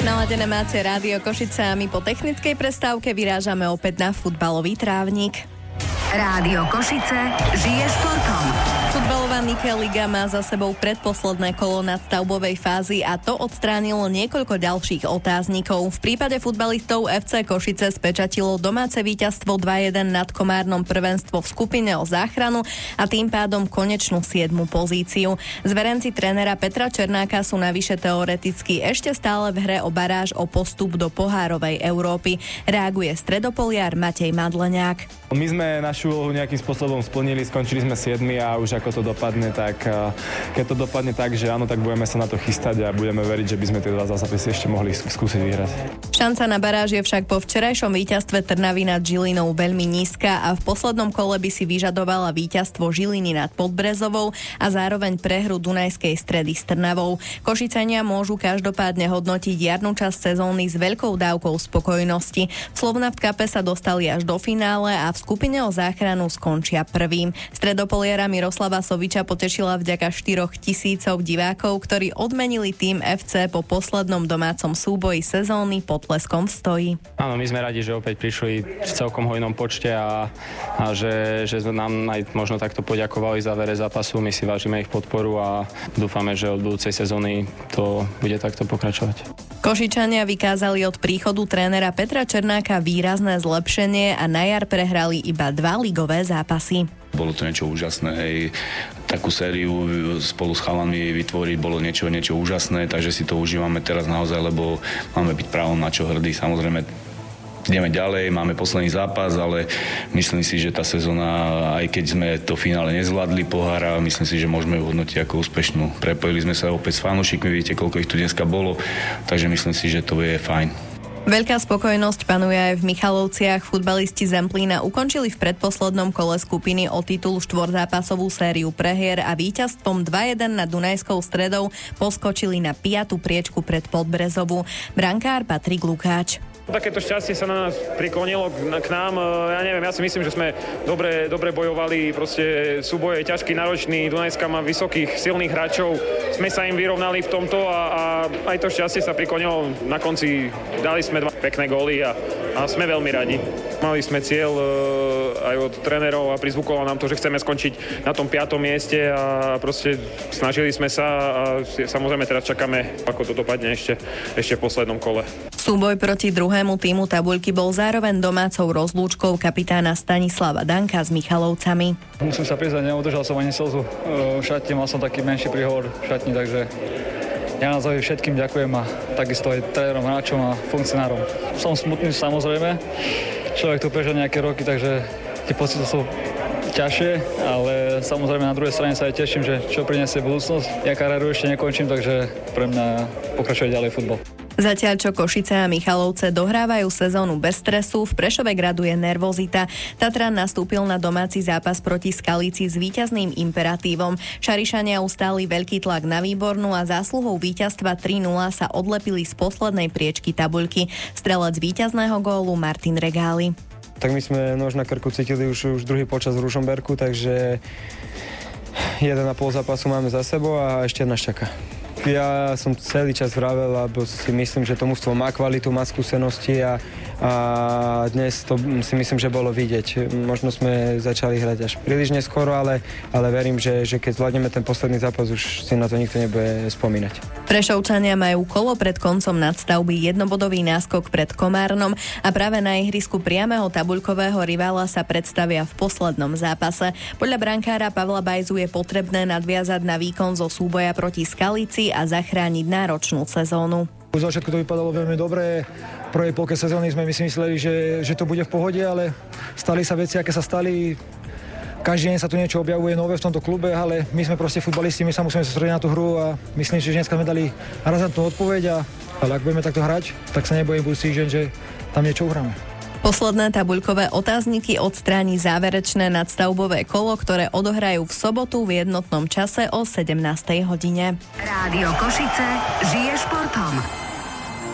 Naladené máte Rádio Košice a my po technickej prestávke vyrážame opäť na futbalový trávnik. Rádio Košice žije športom. Futbalová Nike Liga má za sebou predposledné kolo nadstavbovej fázy a to odstránilo niekoľko ďalších otáznikov. V prípade futbalistov FC Košice spečatilo domáce víťazstvo 2-1 nad Komárnom prvenstvo v skupine o záchranu a tým pádom konečnú 7. pozíciu. Zverenci trénera Petra Černáka sú navyše teoreticky ešte stále v hre o baráž o postup do pohárovej Európy. Reaguje stredopoliar Matej Madleňák. My sme našu úlohu nejakým spôsobom splnili, skončili sme 7. a už ako to dopadne, tak keď to dopadne tak, že áno, tak budeme sa na to chystať a budeme veriť, že by sme tie dva zápasy ešte mohli skúsiť vyhrať. Šanca na baráž je však po včerajšom víťazstve Trnavy nad Žilinou veľmi nízka a v poslednom kole by si vyžadovala víťazstvo Žiliny nad Podbrezovou a zároveň prehru Dunajskej Stredy s Trnavou. Košicania môžu každopádne hodnotiť jarnú časť sezóny s veľkou dávkou spokojnosti. V Slovnaft Cupe sa dostali až do finále a v skupine o záchranu skončia prvým. Stredopoliara Miroslava Soviča potešila vďaka 4 000 divákov, ktorí odmenili tým FC po poslednom domácom súboji sezóny potleskom v stoji. Áno, my sme radi, že opäť prišli v celkom hojnom počte a že nám aj možno takto poďakovali za závere zápasu. My si vážime ich podporu a dúfame, že od budúcej sezóny to bude takto pokračovať. Košičania vykázali od príchodu trénera Petra Černáka výrazné zlepšenie a na jar prehrali iba 2 ligové zápasy. Bolo to niečo úžasné, hej. Takú sériu spolu s chalanmi vytvoriť bolo niečo úžasné, takže si to užívame teraz naozaj, lebo máme byť právom na čo hrdí. Samozrejme, ideme ďalej, máme posledný zápas, ale myslím si, že tá sezóna, aj keď sme to finále nezvládli pohára, myslím si, že môžeme ju hodnotiť ako úspešnú. Prepojili sme sa opäť s fanúšikmi, vidíte, koľko ich tu dneska bolo, takže myslím si, že to je fajn. Veľká spokojnosť panuje aj v Michalovciach. Futbalisti Zemplína ukončili v predposlednom kole skupiny o titul 4-zápasovú sériu prehier a víťazstvom 2-1 nad Dunajskou Stredou poskočili na 5. priečku pred Podbrezovú. Brankár Patrik Lukáč. Takéto šťastie sa na nás priklonilo k nám. Ja neviem, ja si myslím, že sme dobre bojovali. Proste súboj je ťažký, náročný. Dunajská má vysokých, silných hráčov. Sme sa im vyrovnali v tomto a aj to šťastie sa priklonilo. Na konci dali sme 2 pekné góly a sme veľmi radi. Mali sme cieľ aj od trénerov a prizvukovalo nám to, že chceme skončiť na tom 5. mieste a proste snažili sme sa a samozrejme teraz čakáme, ako to dopadne ešte v poslednom kole. Súboj proti druhému týmu tabuľky bol zároveň domácou rozlúčkou kapitána Stanislava Danka s Michalovcami. Musím sa priznať, neudržal som ani slzu v šatni, mal som taký menší príhovor v šatni, takže ja naozaj všetkým ďakujem a takisto aj trénerom, hráčom a funkcionárom. Som smutný samozrejme, človek tu prežil nejaké roky, takže tie pocity sú ťažšie, ale samozrejme na druhej strane sa aj teším, že čo prinesie budúcnosť. Ja kariéru ešte nekončím, takže pre mňa pokračuje ďalej futbal. Zatiaľ, čo Košice a Michalovce dohrávajú sezónu bez stresu, v Prešove graduje nervozita. Tatran nastúpil na domáci zápas proti Skalici s víťazným imperatívom. Šarišania ustáli veľký tlak na Výbornú a zásluhou víťazstva 3-0 sa odlepili z poslednej priečky tabuľky. Strelec víťazného gólu Martin Regály. Tak my sme nož na krku cítili už druhý počas v Ružomberku, takže 1,5 zápasu máme za sebou a ešte nás čaká. Ja som celý čas vravel, lebo si myslím, že to mužstvo má kvalitu, má skúsenosti a dnes to si myslím, že bolo vidieť. Možno sme začali hrať až príliš neskoro, ale verím, že keď zvládneme ten posledný zápas, už si na to nikto nebude spomínať. Prešovčania majú kolo pred koncom nadstavby jednobodový náskok pred Komárnom a práve na ihrisku priameho tabuľkového rivála sa predstavia v poslednom zápase. Podľa brankára Pavla Bajzu je potrebné nadviazať na výkon zo súboja proti Skalici a zachrániť náročnú sezónu. V začiatku to vypadalo veľmi dobre. V prvej polke sezóny sme si mysleli, že to bude v pohode, ale stali sa veci, aké sa stali. Každý deň sa tu niečo objavuje nové v tomto klube, ale my sme proste futbalisti, my sa musíme sústrediť na tú hru a myslím, že dneska sme dali razantnú odpoveď, ale ak budeme takto hrať, tak sa nebojím budúci týždeň, že tam niečo uhráme. Posledné tabuľkové otázniky odstráni záverečné nadstavbové kolo, ktoré odohrajú v sobotu v jednotnom čase o 17. hodine. Rádio Košice žije športom.